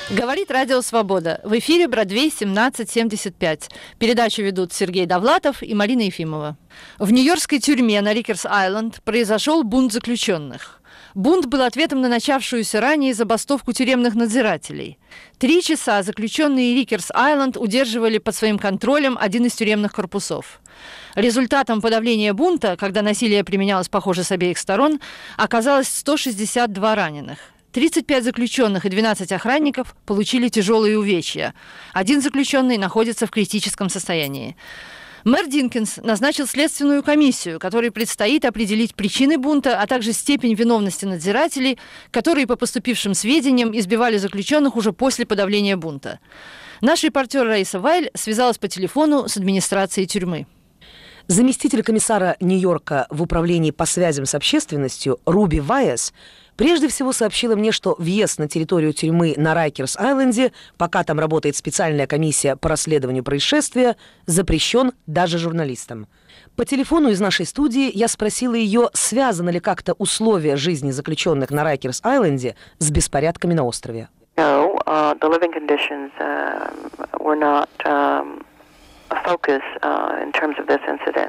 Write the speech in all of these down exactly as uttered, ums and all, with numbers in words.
Говорит Радио Свобода. В эфире Бродвей семнадцать семьдесят пять. Передачу ведут Сергей Довлатов и Марина Ефимова. В нью-йоркской тюрьме на Рикерс-Айленд произошел бунт заключенных. Бунт был ответом на начавшуюся ранее забастовку тюремных надзирателей. Три часа заключенные Рикерс-Айленд удерживали под своим контролем один из тюремных корпусов. Результатом подавления бунта, когда насилие применялось, похоже, с обеих сторон, оказалось сто шестьдесят два раненых. тридцать пять заключенных и двенадцать охранников получили тяжелые увечья. Один заключенный находится в критическом состоянии. Мэр Динкинс назначил следственную комиссию, которой предстоит определить причины бунта, а также степень виновности надзирателей, которые, по поступившим сведениям, избивали заключенных уже после подавления бунта. Наш репортер Раиса Вайль связалась по телефону с администрацией тюрьмы. Заместитель комиссара Нью-Йорка в управлении по связям с общественностью Руби Вайес прежде всего сообщила мне, что въезд на территорию тюрьмы на Райкерс-Айленде, пока там работает специальная комиссия по расследованию происшествия, запрещен даже журналистам. По телефону из нашей студии я спросила ее, связаны ли как-то условия жизни заключенных на Райкерс-Айленде с беспорядками на острове. No, uh, the living conditions uh, were not um, a focus uh, in terms of this incident.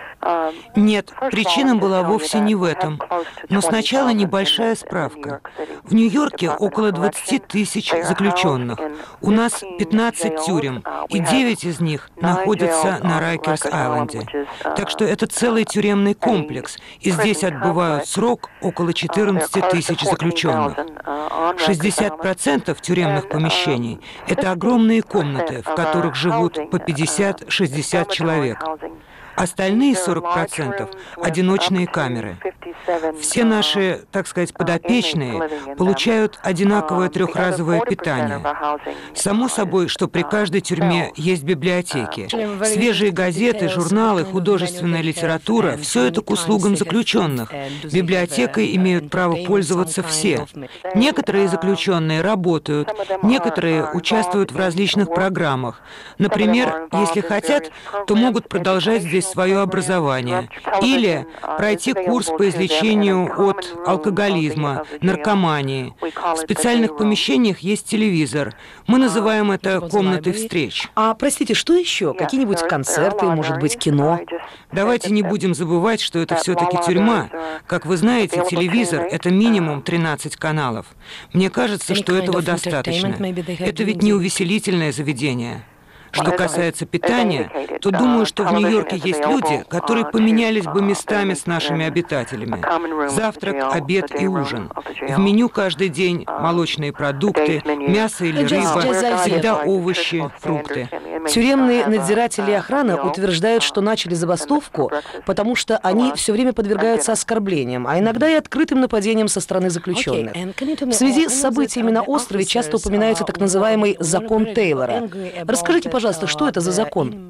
Нет, причина была вовсе не в этом. Но сначала небольшая справка. В Нью-Йорке около двадцати тысяч заключенных. У нас пятнадцать тюрем, и девять из них находятся на Райкерс-Айленде. Так что это целый тюремный комплекс, и здесь отбывают срок около четырнадцати тысяч заключенных. шестьдесят процентов тюремных помещений – это огромные комнаты, в которых живут по пятьдесят-шестьдесят человек. Остальные сорок процентов – одиночные камеры. Все наши, так сказать, подопечные получают одинаковое трехразовое питание. Само собой, что при каждой тюрьме есть библиотеки. Свежие газеты, журналы, художественная литература – все это к услугам заключенных. Библиотекой имеют право пользоваться все. Некоторые заключенные работают, некоторые участвуют в различных программах. Например, если хотят, то могут продолжать здесь свое образование или пройти курс по излечению от алкоголизма, наркомании. В специальных помещениях есть телевизор. Мы называем это комнатой встреч. А, простите, что еще? Какие-нибудь концерты, может быть, кино? Давайте не будем забывать, что это все-таки тюрьма. Как вы знаете, телевизор — это минимум тринадцать каналов. Мне кажется, что этого достаточно. Это ведь не увеселительное заведение. Что касается питания, то думаю, что в Нью-Йорке есть люди, которые поменялись бы местами с нашими обитателями. Завтрак, обед и ужин. В меню каждый день молочные продукты, мясо или рыба, всегда овощи, фрукты. Тюремные надзиратели и охрана утверждают, что начали забастовку, потому что они все время подвергаются оскорблениям, а иногда и открытым нападениям со стороны заключенных. В связи с событиями на острове часто упоминается так называемый «закон Тейлора». Расскажите, пожалуйста, что это за закон?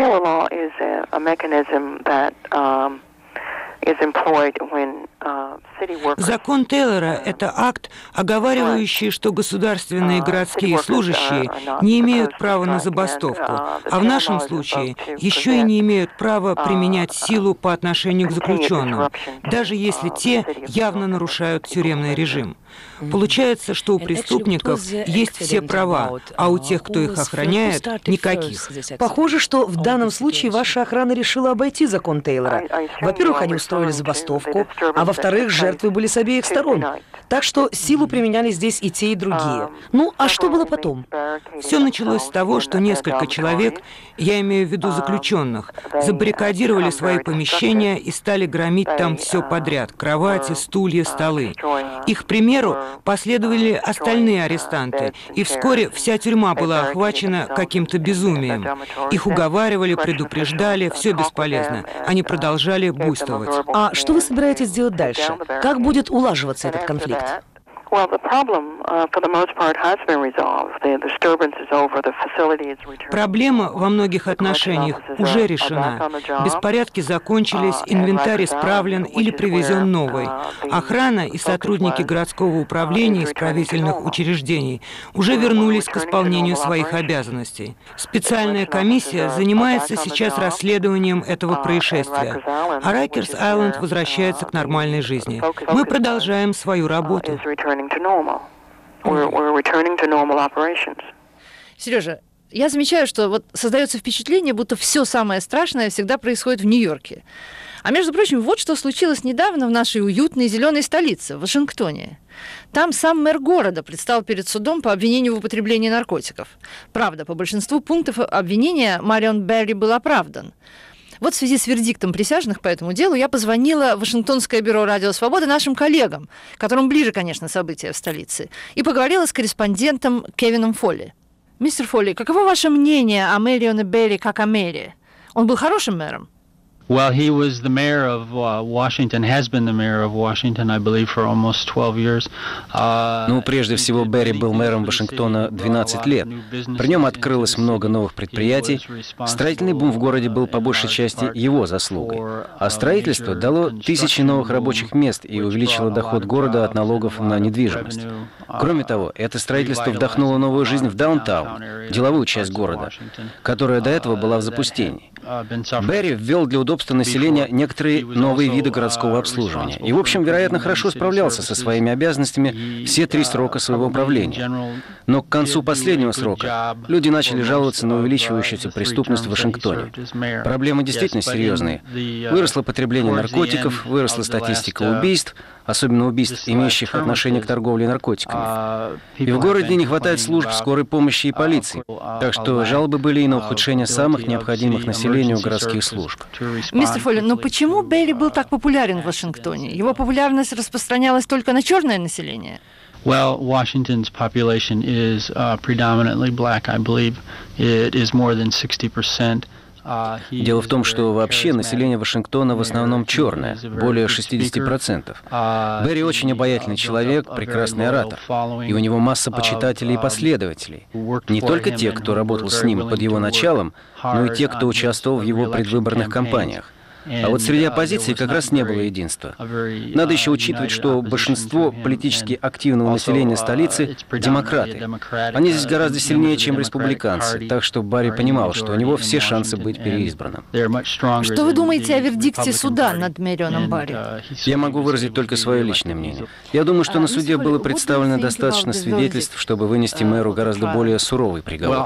Закон Тейлора – это акт, оговаривающий, что государственные и городские служащие не имеют права на забастовку, а в нашем случае еще и не имеют права применять силу по отношению к заключенным, даже если те явно нарушают тюремный режим. Получается, что у преступников есть все права, а у тех, кто их охраняет, никаких. Похоже, что в данном случае ваша охрана решила обойти закон Тейлора. Во-первых, они устроили забастовку, а во-вторых, жертвы были с обеих сторон. Так что силу применяли здесь и те, и другие. Ну, а что было потом? Все началось с того, что несколько человек, я имею в виду заключенных, забаррикадировали свои помещения и стали громить там все подряд – кровати, стулья, столы. Их примеру последовали остальные арестанты, и вскоре вся тюрьма была охвачена каким-то безумием. Их уговаривали, предупреждали, все бесполезно. Они продолжали буйствовать. А что вы собираетесь делать дальше? Как будет улаживаться этот конфликт? Проблема во многих отношениях уже решена. Беспорядки закончились, инвентарь исправлен или привезен новый. Охрана и сотрудники городского управления исправительных учреждений уже вернулись к исполнению своих обязанностей. Специальная комиссия занимается сейчас расследованием этого происшествия, а Райкерс-Айленд возвращается к нормальной жизни. Мы продолжаем свою работу. we're, we're returning to normal operations. Сережа, я замечаю, что вот создается впечатление, будто все самое страшное всегда происходит в Нью-Йорке. А между прочим, вот что случилось недавно в нашей уютной зеленой столице, в Вашингтоне. Там сам мэр города предстал перед судом по обвинению в употреблении наркотиков. Правда, по большинству пунктов обвинения Марион Берри был оправдан. Вот в связи с вердиктом присяжных по этому делу я позвонила в Вашингтонское бюро «Радио Свобода» нашим коллегам, которым ближе, конечно, события в столице, и поговорила с корреспондентом Кевином Фолли. Мистер Фолли, каково ваше мнение о Марионе Берри как о мэре? Он был хорошим мэром? Well, he was the mayor of uh, Washington, has been the mayor of Washington, I believe, for almost twelve years. Uh, ну, прежде всего, Берри был мэром Вашингтона двенадцать лет. При нем открылось много новых предприятий. Строительный бум в городе был по большей части его заслугой. А строительство дало тысячи новых рабочих мест и увеличило доход города от налогов на недвижимость. Кроме того, это строительство вдохнуло новую жизнь в даунтаун, деловую часть города, которая до этого была в запустении. Берри ввел для удобства населения некоторые новые виды городского обслуживания. И, в общем, вероятно, хорошо справлялся со своими обязанностями все три срока своего правления. Но к концу последнего срока люди начали жаловаться на увеличивающуюся преступность в Вашингтоне. Проблемы действительно серьезные. Выросло потребление наркотиков, выросла статистика убийств, особенно убийств, имеющих отношение к торговле наркотиками. И в городе не хватает служб скорой помощи и полиции. Так что жалобы были и на ухудшение самых необходимых населению городских служб. Мистер Фолли, но почему Берри был так популярен в Вашингтоне? Его популярность распространялась только на черное население? Well, Washington's population is uh, predominantly black, I believe. It is more than sixty percent. Дело в том, что вообще население Вашингтона в основном черное, более шестьдесят процентов. Берри очень обаятельный человек, прекрасный оратор, и у него масса почитателей и последователей. Не только те, кто работал с ним под его началом, но и те, кто участвовал в его предвыборных кампаниях. А вот среди оппозиции как раз не было единства. Надо еще учитывать, что большинство политически активного населения столицы – демократы. Они здесь гораздо сильнее, чем республиканцы, так что Барри понимал, что у него все шансы быть переизбранным. Что вы думаете о вердикте суда над Марионом Берри? Я могу выразить только свое личное мнение. Я думаю, что на суде было представлено достаточно свидетельств, чтобы вынести мэру гораздо более суровый приговор.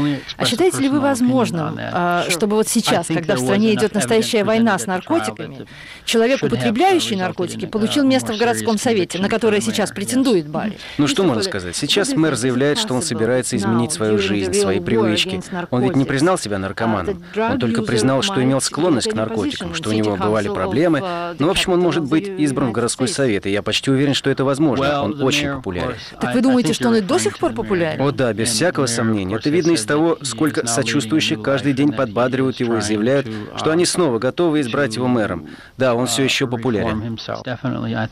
А считаете ли вы возможным, чтобы вот сейчас, когда в стране идет настоящая война с наркотиками, человек, употребляющий наркотики, получил место в городском совете, на которое сейчас претендует Барри? Ну что можно сказать? Сейчас мэр заявляет, что он собирается изменить свою жизнь, свои привычки. Он ведь не признал себя наркоманом. Он только признал, что имел склонность к наркотикам, что у него бывали проблемы. Но, в общем, он может быть избран в городской совет, и я почти уверен, что это возможно. Он очень популярен. Так вы думаете, что он и до сих пор популярен? О да, без всякого сомнения. Это видно из того, сколько сочувствующих каждый день подбадривают его и заявляют, что они снова готовы избрать его мэром. Да, он все еще популярен.